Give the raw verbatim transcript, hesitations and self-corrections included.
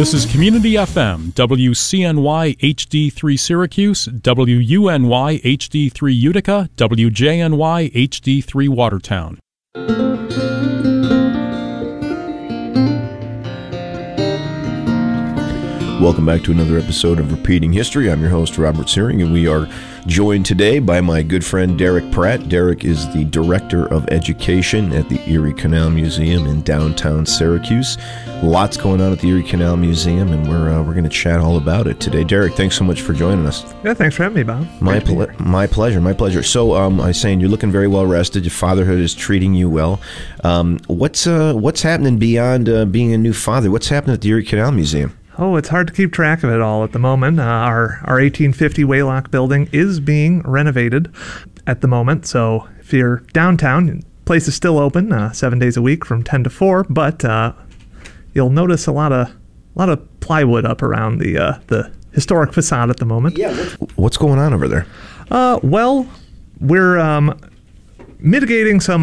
This is Community F M, W C N Y H D three Syracuse, W U N Y H D three Utica, W J N Y H D three Watertown. Welcome back to another episode of Repeating History. I'm your host, Robert Searing, and we are joined today by my good friend Derek Pratt. Derek is the Director of Education at the Erie Canal Museum in downtown Syracuse. Lots going on at the Erie Canal Museum, and we're uh, we're going to chat all about it today. Derek, thanks so much for joining us. Yeah, thanks for having me, Bob. My ple- my pleasure, my pleasure. So, um, I was saying you're looking very well rested. Your fatherhood is treating you well. Um, what's uh, what's happening beyond uh, being a new father? What's happening at the Erie Canal Museum? Oh, it's hard to keep track of it all at the moment. Uh, our our eighteen fifty Waylock building is being renovated at the moment. So if you're downtown, the place is still open uh, seven days a week from ten to four. But uh, you'll notice a lot of a lot of plywood up around the uh, the historic facade at the moment. Yeah. What's, what's going on over there? Uh, well, we're um, mitigating some